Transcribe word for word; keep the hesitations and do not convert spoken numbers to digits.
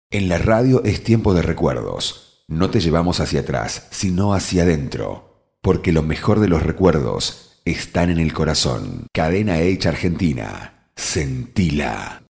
En la radio es tiempo de recuerdos. No te llevamos hacia atrás, sino hacia adentro. Porque lo mejor de los recuerdos están en el corazón. Cadena H Argentina. Sentila.